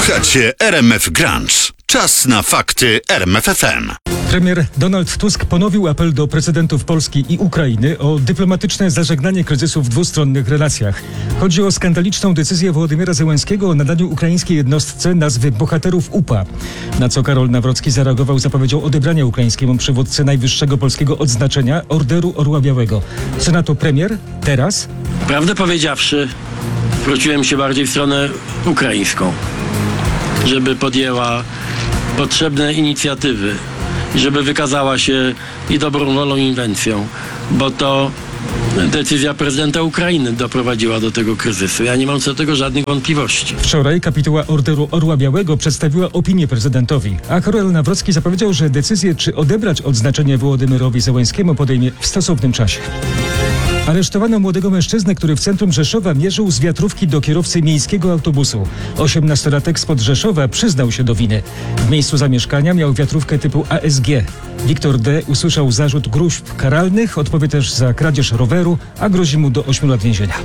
Słuchacie RMF Grunge. Czas na fakty RMF FM. Premier Donald Tusk ponowił apel do prezydentów Polski i Ukrainy o dyplomatyczne zażegnanie kryzysu w dwustronnych relacjach. Chodzi o skandaliczną decyzję Wołodymyra Zełenskiego o nadaniu ukraińskiej jednostce nazwy bohaterów UPA. Na co Karol Nawrocki zareagował zapowiedzią odebrania ukraińskiemu przywódcy najwyższego polskiego odznaczenia Orderu Orła Białego. Co na to premier teraz? Prawdę powiedziawszy, zwróciłem się bardziej w stronę ukraińską, żeby podjęła potrzebne inicjatywy i żeby wykazała się i dobrą wolą, i inwencją, bo to decyzja prezydenta Ukrainy doprowadziła do tego kryzysu. Ja nie mam co do tego żadnych wątpliwości. Wczoraj kapituła Orderu Orła Białego przedstawiła opinię prezydentowi, a Karol Nawrocki zapowiedział, że decyzję, czy odebrać odznaczenie Wołodymyrowi Zełenskiemu, podejmie w stosownym czasie. Aresztowano młodego mężczyznę, który w centrum Rzeszowa mierzył z wiatrówki do kierowcy miejskiego autobusu. 18-latek spod Rzeszowa przyznał się do winy. W miejscu zamieszkania miał wiatrówkę typu ASG. Wiktor D. usłyszał zarzut gróźb karalnych, odpowie też za kradzież roweru, a grozi mu do 8 lat więzienia.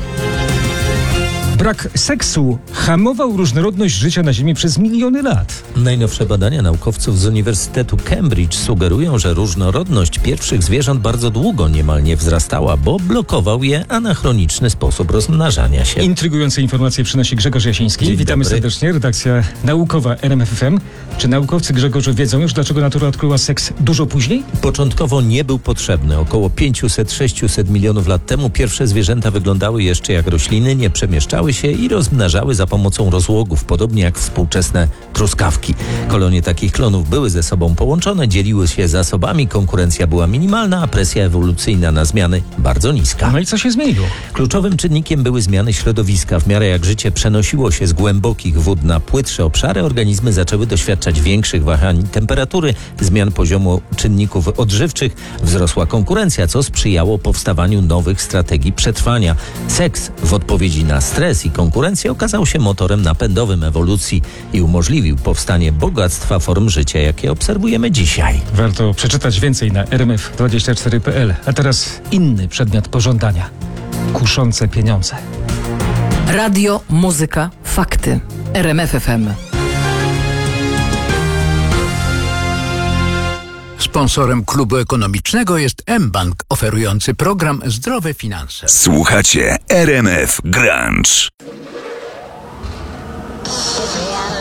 Brak seksu hamował różnorodność życia na Ziemi przez miliony lat. Najnowsze badania naukowców z Uniwersytetu Cambridge sugerują, że różnorodność pierwszych zwierząt bardzo długo niemal nie wzrastała, bo blokował je anachroniczny sposób rozmnażania się. Intrygujące informacje przynosi Grzegorz Jasiński. Dzień Witamy dobry. serdecznie. Redakcja naukowa RMF FM. Czy naukowcy, Grzegorzu, wiedzą już, dlaczego natura odkryła seks dużo później? Początkowo nie był potrzebny. Około 500-600 milionów lat temu pierwsze zwierzęta wyglądały jeszcze jak rośliny, nie przemieszczały się i rozmnażały za pomocą rozłogów, podobnie jak współczesne truskawki. Kolonie takich klonów były ze sobą połączone, dzieliły się zasobami, konkurencja była minimalna, a presja ewolucyjna na zmiany bardzo niska. No i co się zmieniło? Kluczowym czynnikiem były zmiany środowiska. W miarę jak życie przenosiło się z głębokich wód na płytsze obszary, organizmy zaczęły doświadczać większych wahań temperatury, zmian poziomu czynników odżywczych, wzrosła konkurencja, co sprzyjało powstawaniu nowych strategii przetrwania. Seks w odpowiedzi na stres i konkurencję okazał się motorem napędowym ewolucji i umożliwił powstanie bogactwa form życia, jakie obserwujemy dzisiaj. Warto przeczytać więcej na rmf24.pl. A teraz inny przedmiot pożądania. Kuszące pieniądze. Radio, muzyka, fakty. RMF FM. Sponsorem klubu ekonomicznego jest mBank, oferujący program Zdrowe Finanse. Słuchacie RMF Grunge. If we had